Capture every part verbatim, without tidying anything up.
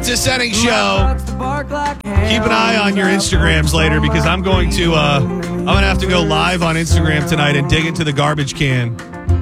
It's a setting show. Keep an eye on your Instagrams later because I'm going to uh, I'm gonna have to go live on Instagram tonight and dig into the garbage can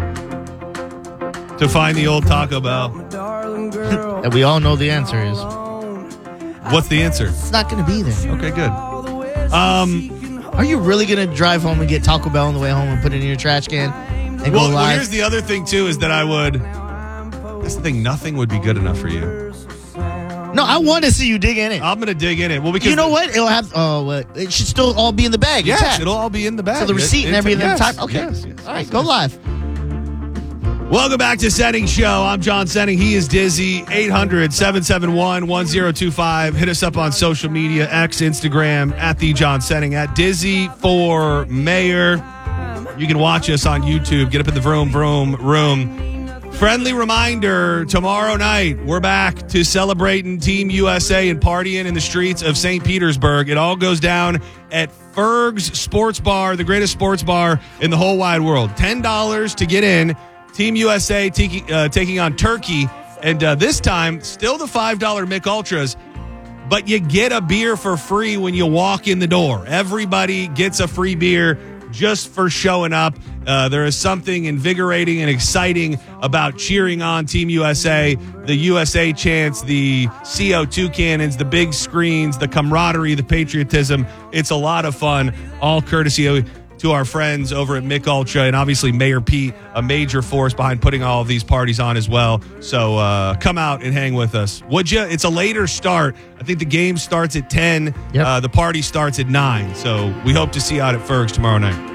to find the old Taco Bell. And we all know the answer is what's the answer? It's not going to be there. Okay, good. Um, are you really going to drive home and get Taco Bell on the way home and put it in your trash can and well, go live? Well, here's the other thing too: is that I would. That's the thing. Nothing would be good enough for you. No, I want to see you dig in it. I'm going to dig in it. Well, because you know what? It'll have. Oh, well, it should still all be in the bag. Yes, intact. It'll all be in the bag. So the receipt it, and everything. Yes, Time. Okay. Yes, yes, all right, yes, go yes. live. Welcome back to Setting Show. I'm John Setting. He is Dizzy. eight hundred, seven seven one, one zero two five. Hit us up on social media, X, Instagram, at the John Setting, at Dizzy for Mayor. You can watch us on YouTube. Get up in the vroom, vroom, room. Friendly reminder, tomorrow night, we're back to celebrating Team U S A and partying in the streets of Saint Petersburg. It all goes down at Ferg's Sports Bar, the greatest sports bar in the whole wide world. ten dollars to get in. Team U S A taking, uh, taking on Turkey. And uh, this time, still the five dollar Mick Ultras, but you get a beer for free when you walk in the door. Everybody gets a free beer just for showing up. Uh, there is something invigorating and exciting about cheering on Team U S A, the U S A chants, the C O two cannons, the big screens, the camaraderie, the patriotism. It's a lot of fun, all courtesy to our friends over at Mick Ultra, and obviously Mayor Pete, a major force behind putting all of these parties on as well. So uh, come out and hang with us. Would you? It's a later start. I think the game starts at ten. Yep. Uh, the party starts at nine. So we hope to see you out at Ferg's tomorrow night.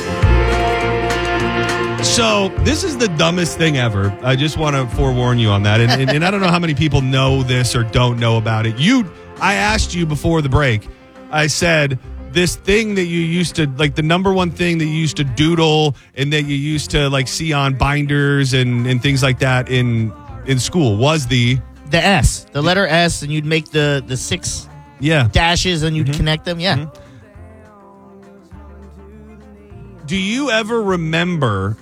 So this is the dumbest thing ever. I just want to forewarn you on that. And, and, and I don't know how many people know this or don't know about it. You, I asked you before the break, I said, this thing that you used to, like the number one thing that you used to doodle and that you used to like see on binders and, and things like that in in school was the... The S, the letter S, and you'd make the, the six yeah. dashes and you'd mm-hmm. connect them. Yeah. Mm-hmm. Do you ever remember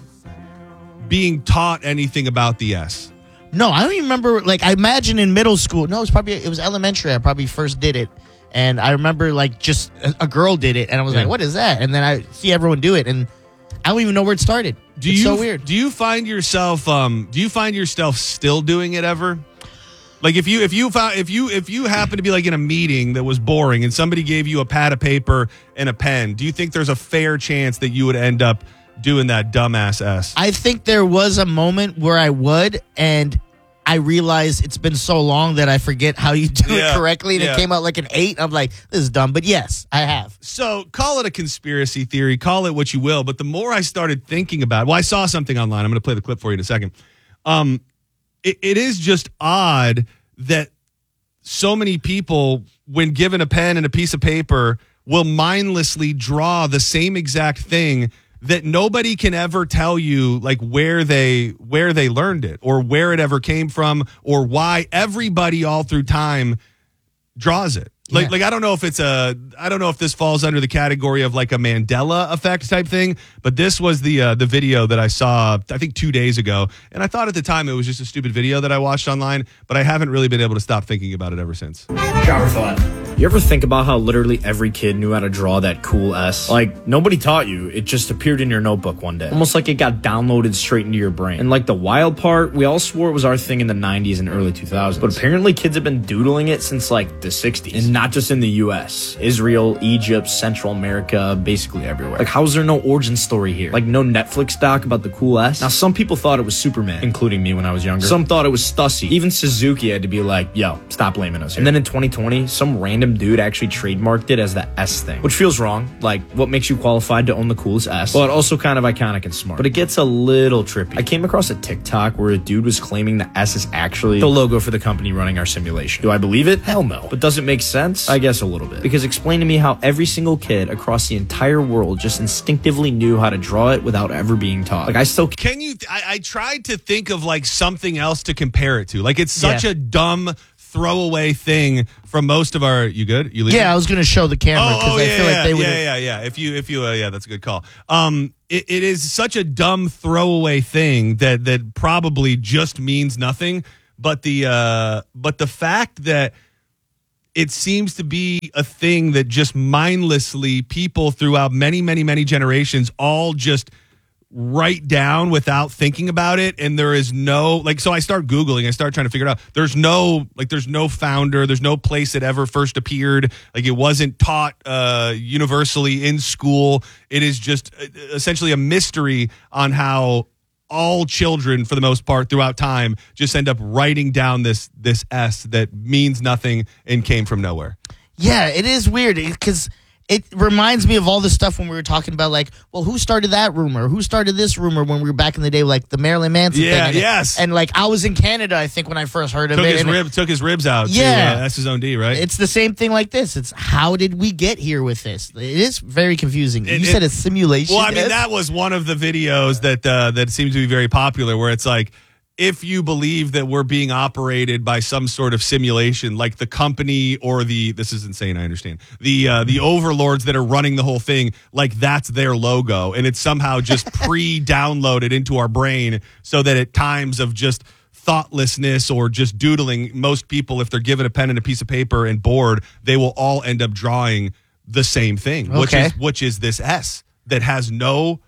being taught anything about the S? No, I don't even remember. Like, I imagine in middle school. No, it was probably, it was elementary. I probably first did it. And I remember, like, just a, a girl did it. And I was yeah. like, what is that? And then I see everyone do it. And I don't even know where it started. Do it's you, so weird. Do you find yourself, um, do you find yourself still doing it ever? Like, if you, if you found, if you, if you happen to be like in a meeting that was boring and somebody gave you a pad of paper and a pen, do you think there's a fair chance that you would end up doing that dumbass S? I think there was a moment where I would, and I realized it's been so long that I forget how you do yeah, it correctly, and yeah. it came out like an eight. I'm like, this is dumb, but yes, I have. So call it a conspiracy theory, call it what you will, but the more I started thinking about it, well, I saw something online. I'm going to play the clip for you in a second. Um, it, it is just odd that so many people, when given a pen and a piece of paper, will mindlessly draw the same exact thing that nobody can ever tell you, like, where they where they learned it or where it ever came from or why everybody all through time draws it. Like, yeah. like I don't know if it's a, I don't know if this falls under the category of like a Mandela effect type thing, but this was the uh, the video that I saw, I think two days ago, and I thought at the time it was just a stupid video that I watched online, but I haven't really been able to stop thinking about it ever since. Shower thought. You ever think about how literally every kid knew how to draw that cool S? Like, nobody taught you. It just appeared in your notebook one day. Almost like it got downloaded straight into your brain. And like the wild part, we all swore it was our thing in the nineties and early two thousands. But apparently kids have been doodling it since like the sixties. And not just in the U S. Israel, Egypt, Central America, basically everywhere. Like, how's there no origin story here? Like, no Netflix doc about the cool S? Now, some people thought it was Superman, including me when I was younger. Some thought it was Stussy. Even Suzuki had to be like, yo, stop blaming us here. And then in twenty twenty, some random dude actually trademarked it as the S thing, which feels wrong. Like, what makes you qualified to own the coolest S? But also kind of iconic and smart. But it gets a little trippy. I came across a TikTok where a dude was claiming the S is actually the logo for the company running our simulation. Do I believe it? Hell no. But does it make sense? I guess a little bit. Because explain to me how every single kid across the entire world just instinctively knew how to draw it without ever being taught. Like, I still Can you, I, I tried to think of like something else to compare it to. Like, it's such Yeah. a dumb throwaway thing from most of our, you good? You leaving? Yeah, I was going to show the camera because Oh, oh I yeah, feel yeah, like they would. yeah, yeah, yeah. If you, if you, uh, yeah, that's a good call. Um, it, it is such a dumb throwaway thing that that probably just means nothing. but the uh, but the fact that it seems to be a thing that just mindlessly people throughout many, many, many generations all just write down without thinking about it. And there is no, like, so I start Googling, I start trying to figure it out. There's no, like, there's no founder, there's no place it ever first appeared. Like, it wasn't taught uh, universally in school. It is just essentially a mystery on how all children, for the most part, throughout time, just end up writing down this this S that means nothing and came from nowhere. Yeah, it is weird because it reminds me of all the stuff when we were talking about, like, well, who started that rumor? Who started this rumor when we were back in the day, like the Marilyn Manson yeah, thing? And yes. It, and, like, I was in Canada, I think, when I first heard of took it. His and rib, it, took his ribs out yeah, to uh, S his own D, right? It's the same thing like this. It's how did we get here with this? It is very confusing. It, you it, said a simulation. Well, I mean, that was one of the videos that uh, that seems to be very popular where it's like, if you believe that we're being operated by some sort of simulation, like the company or the, this is insane, I understand, the uh, the overlords that are running the whole thing, like that's their logo, and it's somehow just pre-downloaded into our brain so that at times of just thoughtlessness or just doodling, most people, if they're given a pen and a piece of paper and bored, they will all end up drawing the same thing, which Okay. is which is this S that has no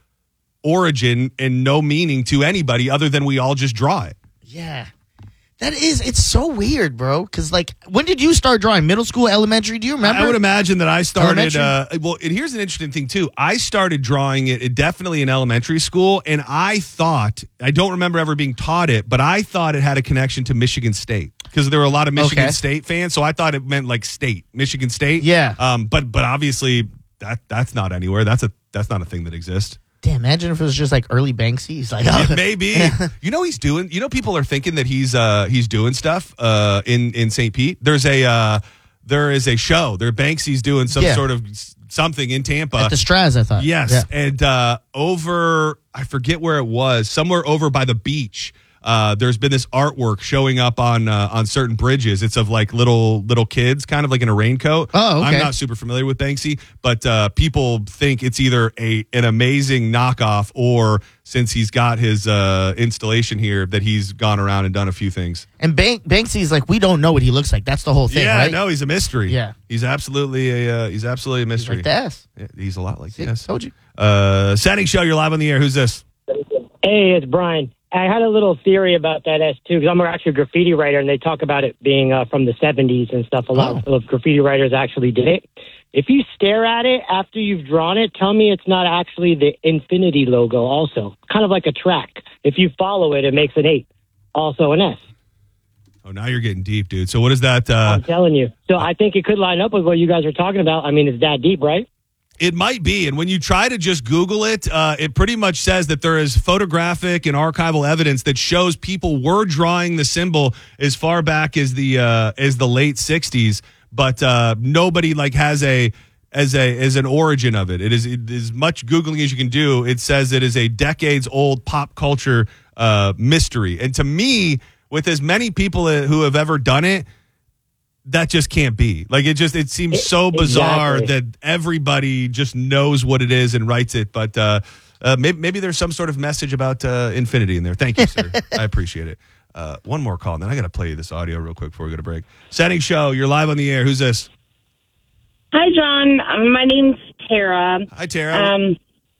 origin and no meaning to anybody other than we all just draw it. Yeah. That is, it's so weird, bro. Because, like, when did you start drawing? Middle school, elementary? Do you remember? I would imagine that I started, Elementary? uh, well, and here's an interesting thing, too. I started drawing it, it definitely in elementary school, and I thought, I don't remember ever being taught it, but I thought it had a connection to Michigan State because there were a lot of Michigan Okay. State fans, so I thought it meant, like, state, Michigan State. Yeah. Um, but but obviously, that that's not anywhere. That's a that's not a thing that exists. Damn, imagine if it was just like early Banksy. He's like, oh. Maybe. You know he's doing, you know people are thinking that he's uh he's doing stuff uh in in Saint Pete. There's a uh there is a show. There Banksy's doing some Yeah. sort of s- something in Tampa. At the Straz, I thought. Yes, Yeah. and uh over I forget where it was, somewhere over by the beach. Uh, there's been this artwork showing up on uh, on certain bridges. It's of like little little kids, kind of like in a raincoat. Oh, okay. I'm not super familiar with Banksy, but uh, people think it's either a an amazing knockoff or since he's got his uh, installation here, that he's gone around and done a few things. And Bank- Banksy's like, we don't know what he looks like. That's the whole thing, yeah, right? no, he's a mystery. Yeah. he's absolutely a uh, he's absolutely a He's mystery. like the S. Yeah, he's a lot like See, this. told you. Uh, Setting Show, you're live on the air. Who's this? Hey, it's Brian. I had a little theory about that S too, because I'm actually a graffiti writer, and they talk about it being uh, from the seventies and stuff. A lot Oh. of graffiti writers actually did it. If you stare at it after you've drawn it, tell me it's not actually the infinity logo also. Kind of like a track. If you follow it, it makes an eight, also an S. Oh, now you're getting deep, dude. So what is that? Uh, I'm telling you. So I think it could line up with what you guys are talking about. I mean, it's that deep, right? It might be. And when you try to just Google it, uh, it pretty much says that there is photographic and archival evidence that shows people were drawing the symbol as far back as the uh, as the late sixties, but uh, nobody like has a as a as an origin of it. It is it, as much Googling as you can do. It says it is a decades old pop culture uh, mystery. And to me, with as many people who have ever done it, that just can't be. Like, it just, it seems so bizarre Exactly. that everybody just knows what it is and writes it. But uh, uh, maybe, maybe there's some sort of message about uh, infinity in there. Thank you, sir. I appreciate it. Uh, one more call, and then I got to play you this audio real quick before we go to break. Setting Show, you're live on the air. Who's this? Hi, John. Um, my name's Tara. Hi, Tara. Um,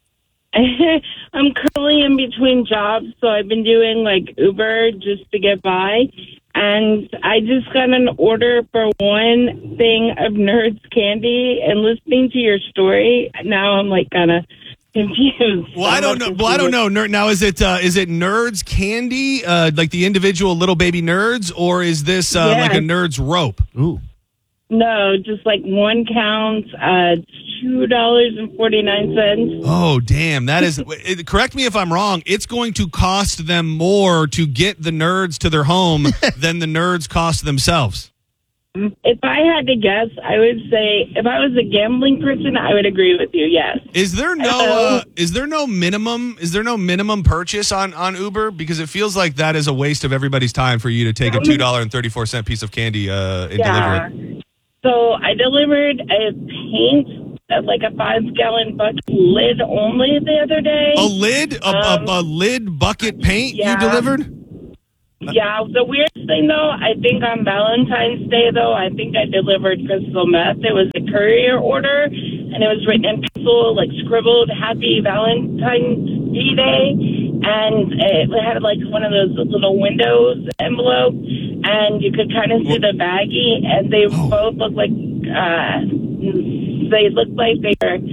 I'm currently in between jobs, so I've been doing like Uber just to get by. And I just got an order for one thing of Nerds candy. And listening to your story, now I'm like kind of confused. Well, I don't know. Well, I don't know. Nerd, now, is it uh, is it Nerds candy, uh, like the individual little baby nerds, or is this uh, Yeah. like a Nerds rope? Ooh. No, just like one count, uh, two dollars and forty nine cents. Oh, damn. That is, it- correct me if I'm wrong. It's going to cost them more to get the nerds to their home than the nerds cost themselves. If I had to guess, I would say if I was a gambling person, I would agree with you. Yes. Is there no, uh, is there no minimum, is there no minimum purchase on, on Uber? Because it feels like that is a waste of everybody's time for you to take a two dollars and thirty-four cents piece of candy uh, and Yeah. deliver it. So I delivered a paint, uh, like a five gallon bucket lid only the other day. A lid, a, Um, a, a lid bucket paint yeah. you delivered? Yeah, the weirdest thing, though, I think on Valentine's Day, though, I think I delivered crystal meth. It was a courier order, and it was written in pencil, like scribbled, Happy Valentine's Day, and it had, like, one of those little windows envelope, and you could kind of see the baggie, and they Oh. both looked like, uh, they looked like they were,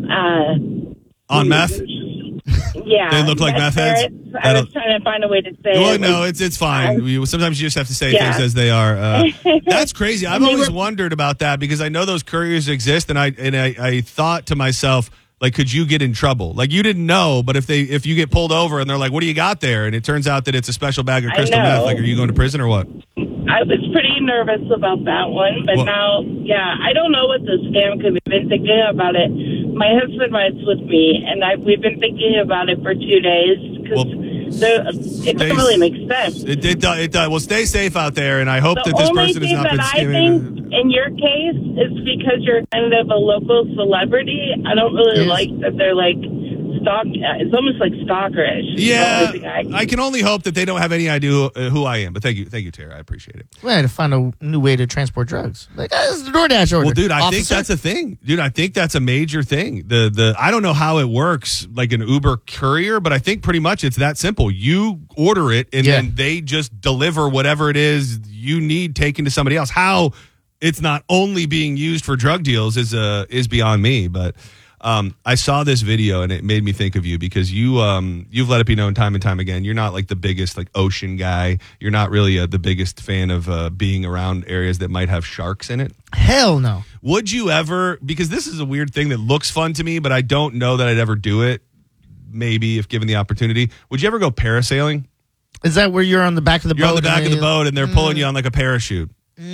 uh... On meth? Yeah. They look like meth heads? I was trying to find a way to say Well, it. no, it's it's fine. We, sometimes you just have to say Yeah. things as they are. Uh, that's crazy. I've And they always were- wondered about that because I know those couriers exist, and I and I, I thought to myself, like, could you get in trouble? Like, you didn't know, but if they if you get pulled over and they're like, "What do you got there?" and it turns out that it's a special bag of I crystal meth, know. like, are you going to prison or what? I was pretty nervous about that one, but Well- now, yeah, I don't know what the scam could be. I've been thinking about it. My husband rides with me, and I we've been thinking about it for two days because Well, it stay- doesn't really make sense. It it, do- it does. Well, stay safe out there, and I hope The that this only person has thing not that been I scamming. think in your case is because you're kind of a local celebrity. I don't really Yes. like that they're like stalk. It's almost like stalkerish. It's the Yeah, only thing I- I can only hope that they don't have any idea who, uh, who I am. But thank you, thank you, Tara. I appreciate it. We had to find a new way to transport drugs. Like, uh, this is the DoorDash order. Well, dude, I think Officer. that's a thing. Dude, I think that's a major thing. The the I don't know how it works, like an Uber courier, but I think pretty much it's that simple. You order it, and Yeah. then they just deliver whatever it is you need taken to somebody else. How it's not only being used for drug deals is uh is beyond me. But um, I saw this video and it made me think of you because you um you've let it be known time and time again. You're not like the biggest like ocean guy. You're not really uh, the biggest fan of uh, being around areas that might have sharks in it. Hell no. Would you ever, because this is a weird thing that looks fun to me, but I don't know that I'd ever do it, maybe if given the opportunity. Would you ever go parasailing? Is that where you're on the back of the You're boat? on the back and of the they- boat and they're pulling you on like a parachute.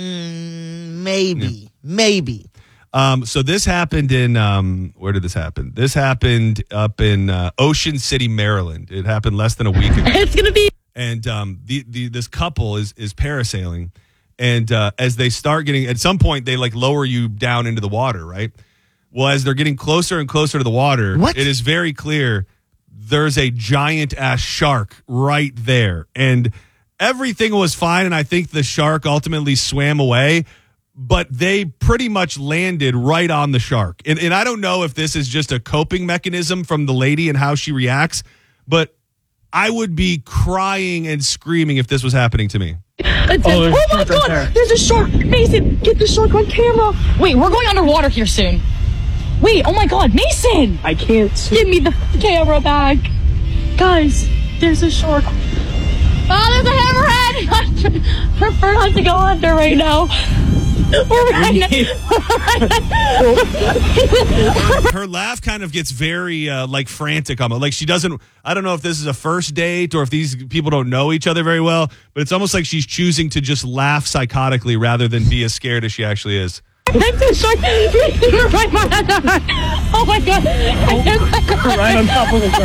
Mm, maybe. Maybe. Um, so this happened in, um, where did this happen? This happened up in uh, Ocean City, Maryland. It happened less than a week ago. It's gonna be And um, the, the this couple is is parasailing, and uh, as they start getting, at some point they like lower you down into the water, right? Well, as they're getting closer and closer to the water, What? it is very clear there's a giant ass shark right there, and everything was fine. And I think the shark ultimately swam away, but they pretty much landed right on the shark. And, and I don't know if this is just a coping mechanism from the lady and how she reacts, but I would be crying and screaming if this was happening to me. It's oh, oh my god, there's a shark. Mason, get the shark on camera. Wait, we're going underwater here soon. Wait, oh my god, Mason! I can't see. Give me the camera back. Guys, there's a shark. Oh, there's a hammerhead! Prefer not to go under right now. We're right now. Her laugh kind of gets very uh, like frantic almost. Like she doesn't, I don't know if this is a first date or if these people don't know each other very well, but it's almost like she's choosing to just laugh psychotically rather than be as scared as she actually is. That's a shark. Right behind her. Oh my god. Right on top of the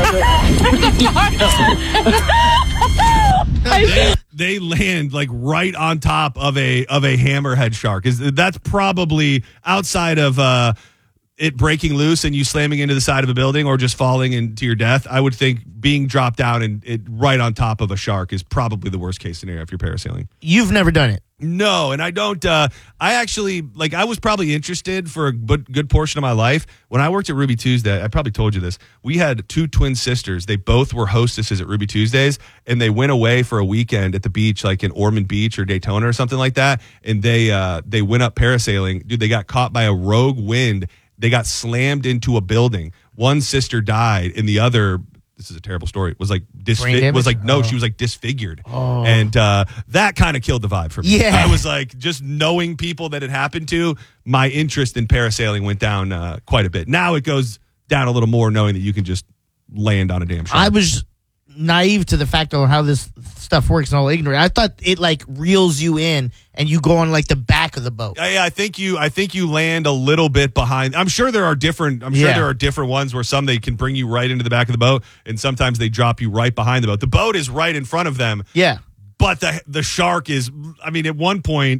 They, they land like right on top of a of a hammerhead shark. Is that's probably outside of uh, it breaking loose and you slamming into the side of a building or just falling into your death. I would think being dropped down and it right on top of a shark is probably the worst case scenario if you're parasailing. You've never done it. No, and I don't. Uh, I actually like. I was probably interested for a good, good portion of my life when I worked at Ruby Tuesday. I probably told you this. We had two twin sisters. They both were hostesses at Ruby Tuesdays, and they went away for a weekend at the beach, like in Ormond Beach or Daytona or something like that. And they uh, they went up parasailing. Dude, they got caught by a rogue wind. They got slammed into a building. One sister died, and the other. This is a terrible story. Was like Brain disfigured. damage? Was like no, Oh. she was like disfigured, Oh. and uh, that kind of killed the vibe for me. Yeah. I was like, just knowing people that it happened to, my interest in parasailing went down uh, quite a bit. Now it goes down a little more, knowing that you can just land on a damn shark. I was naive to the fact of how this stuff works and all ignorant. I thought it like reels you in and you go on like the back of the boat. I, I think you. I think you land a little bit behind. I'm sure there are different. I'm sure Yeah. there are different ones where some they can bring you right into the back of the boat, and sometimes they drop you right behind the boat. The boat is right in front of them, Yeah. but the the shark is. I mean, at one point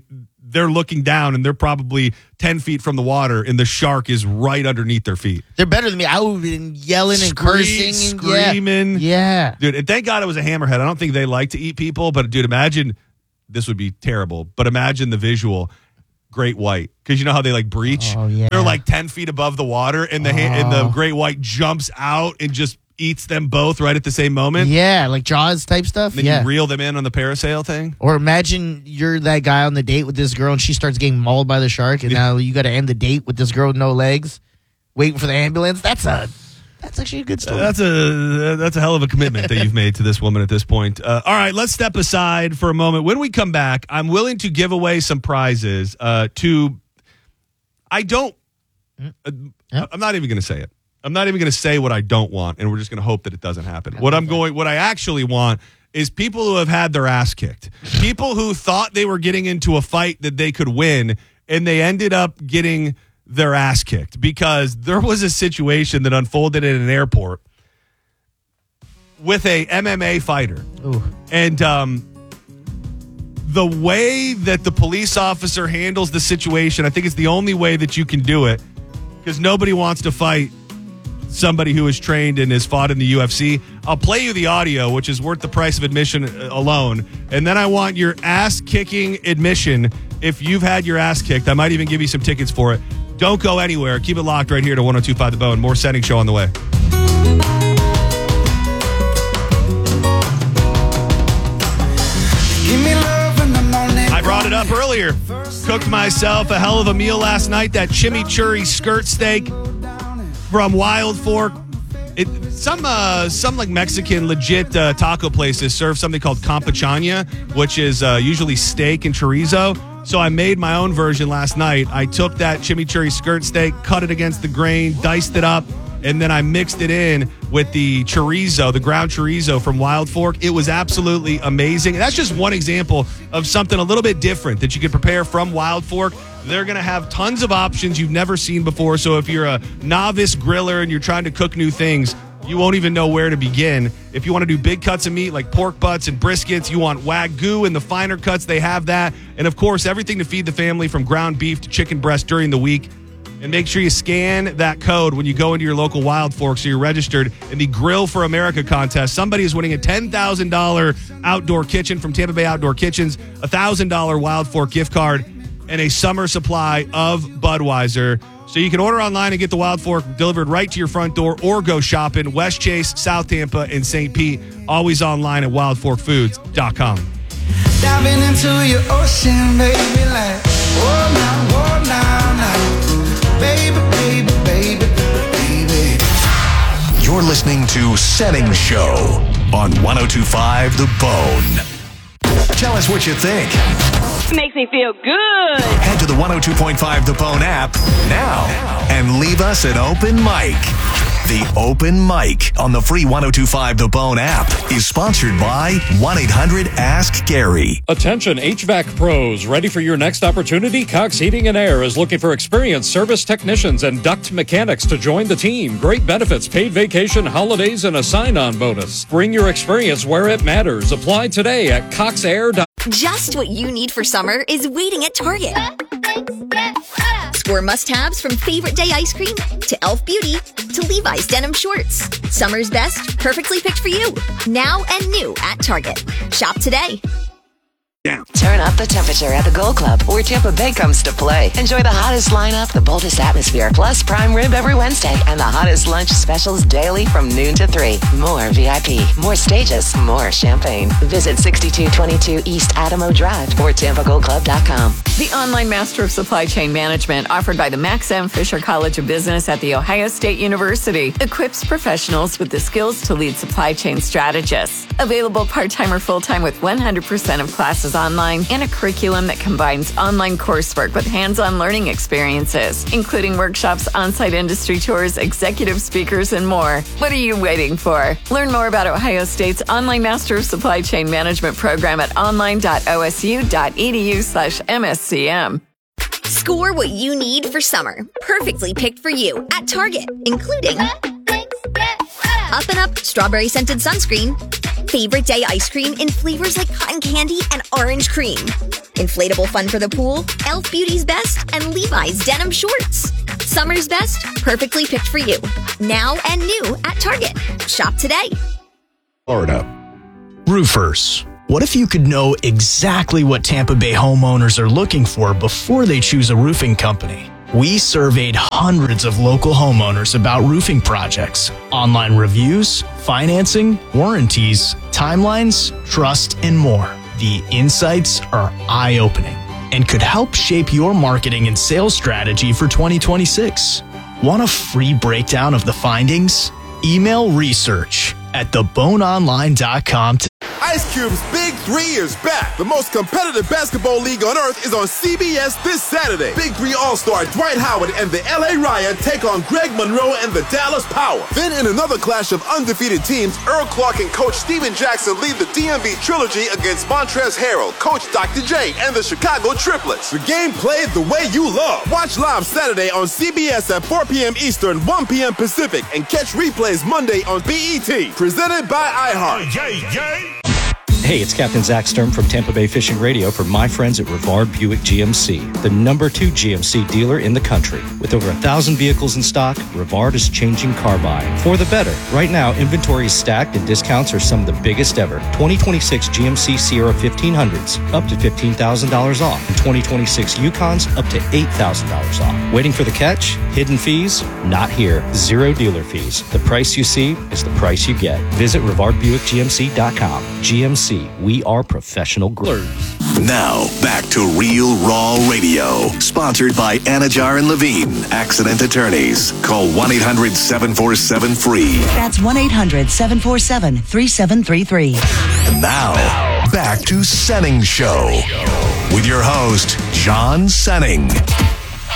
they're looking down and they're probably ten feet from the water and the shark is right underneath their feet. They're better than me. I would have been yelling and Scree- cursing. And, screaming. Yeah. yeah. Dude, and thank God it was a hammerhead. I don't think they like to eat people, but dude, imagine, this would be terrible, but imagine the visual, great white. Because you know how they like breach? Oh, yeah. They're like ten feet above the water and the, oh. ha- and the great white jumps out and just eats them both right at the same moment. Yeah, like Jaws type stuff. Then yeah. you reel them in on the parasail thing. Or imagine you're that guy on the date with this girl and she starts getting mauled by the shark, and now you got to end the date with this girl with no legs, waiting for the ambulance. That's a that's actually a good story. Uh, that's a that's a hell of a commitment that you've made to this woman at this point. Uh, all right, let's step aside for a moment. When we come back, I'm willing to give away some prizes uh, to. I don't. Uh, Yep. I'm not even going to say it. I'm not even going to say what I don't want, and we're just going to hope that it doesn't happen. What I'm going, what I actually want is people who have had their ass kicked, people who thought they were getting into a fight that they could win, and they ended up getting their ass kicked because there was a situation that unfolded at an airport with a M M A fighter, Ooh. and um, the way that the police officer handles the situation, I think it's the only way that you can do it, because nobody wants to fight somebody who is trained and has fought in the U F C. I'll play you the audio, which is worth the price of admission alone. And then I want your ass-kicking admission if you've had your ass kicked. I might even give you some tickets for it. Don't go anywhere. Keep it locked right here to one oh two point five The Bone. More Setting Show on the way. I brought it up earlier. Cooked myself a hell of a meal last night. That chimichurri skirt steak from Wild Fork. It, some uh, some like Mexican legit uh, taco places serve something called campechana, which is uh, usually steak and chorizo. So I made my own version last night. I took that chimichurri skirt steak, cut it against the grain, diced it up, and then I mixed it in with the chorizo, the ground chorizo from Wild Fork. It was absolutely amazing. And that's just one example of something a little bit different that you can prepare from Wild Fork. They're going to have tons of options you've never seen before. So if you're a novice griller and you're trying to cook new things, you won't even know where to begin. If you want to do big cuts of meat like pork butts and briskets, you want Wagyu and the finer cuts, they have that. And of course, everything to feed the family from ground beef to chicken breast during the week. And make sure you scan that code when you go into your local Wild Fork so you're registered in the Grill for America contest. Somebody is winning a ten thousand dollars outdoor kitchen from Tampa Bay Outdoor Kitchens, a one thousand dollars Wild Fork gift card, and a summer supply of Budweiser. So you can order online and get the Wild Fork delivered right to your front door, or go shopping West Chase, South Tampa, and Saint Pete. Always online at wild fork foods dot com. Diving into your ocean, baby, like, oh, now, oh, now, now. Baby, baby, baby, baby. You're listening to Setting Show on one oh two point five The Bone. Tell us what you think. Makes me feel good. Head to the one oh two point five The Bone app now and leave us an open mic. The Open Mic on the free one oh two point five The Bone app is sponsored by one eight hundred ask Gary. Attention H V A C pros. Ready for your next opportunity? Cox Heating and Air is looking for experienced service technicians and duct mechanics to join the team. Great benefits, paid vacation, holidays, and a sign-on bonus. Bring your experience where it matters. Apply today at cox air dot com. Just what you need for summer is waiting at Target. Score must-haves from Favorite Day ice cream to e l f Beauty to Levi's denim shorts. Summer's best, perfectly picked for you. Now and new at Target. Shop today. Turn up the temperature at the Gold Club, where Tampa Bay comes to play. Enjoy the hottest lineup, the boldest atmosphere, plus prime rib every Wednesday, and the hottest lunch specials daily from noon to three. More V I P, more stages, more champagne. Visit sixty-two twenty-two East Adamo Drive or tampa gold club dot com. The online Master of Supply Chain Management offered by the Max M. Fisher College of Business at The Ohio State University equips professionals with the skills to lead supply chain strategists. Available part-time or full-time with one hundred percent of classes online and a curriculum that combines online coursework with hands-on learning experiences, including workshops, on-site industry tours, executive speakers, and more. What are you waiting for? Learn more about Ohio State's online Master of Supply Chain Management program at online dot o s u dot e d u slash m s c m. Score what you need for summer, perfectly picked for you at Target, including Up and Up Strawberry Scented Sunscreen, Favorite day ice cream in flavors like cotton candy and orange cream. Inflatable fun for the pool, e l f Beauty's best, and Levi's denim shorts. Summer's best, perfectly picked for you. Now and new at Target. Shop today. Florida. Roofers. What if you could know exactly what Tampa Bay homeowners are looking for before they choose a roofing company? We surveyed hundreds of local homeowners about roofing projects, online reviews, financing, warranties, timelines, trust, and more. The insights are eye-opening and could help shape your marketing and sales strategy for twenty twenty-six. Want a free breakdown of the findings? Email research at the bone online dot com. Ice Cube's Big Three is back. The most competitive basketball league on earth is on C B S this Saturday. Big Three All-Star Dwight Howard and the L A Riot take on Greg Monroe and the Dallas Power. Then in another clash of undefeated teams, Earl Clark and Coach Steven Jackson lead the D M V Trilogy against Montrezl Harrell, Coach Doctor J, and the Chicago Triplets. The game played the way you love. Watch live Saturday on C B S at four p.m. Eastern, one p.m. Pacific, and catch replays Monday on B E T. Presented by iHeart. Yay, yay. Hey, it's Captain Zach Sturm from Tampa Bay Fishing Radio for my friends at Rivard Buick G M C, the number two G M C dealer in the country. With over a thousand vehicles in stock, Rivard is changing car buying for the better. Right now, inventory is stacked and discounts are some of the biggest ever. twenty twenty-six G M C Sierra fifteen hundreds, up to fifteen thousand dollars off. And twenty twenty-six Yukons, up to eight thousand dollars off. Waiting for the catch? Hidden fees? Not here. Zero dealer fees. The price you see is the price you get. Visit Rivard Buick G M C dot com. G M C. We are professional growers. Now, back to Real Raw Radio. Sponsored by Anajar and Levine, Accident Attorneys. Call one eight hundred seven four seven free. That's one eight hundred seven four seven three seven three three. And now, back to Senning Show. With your host, John Senning.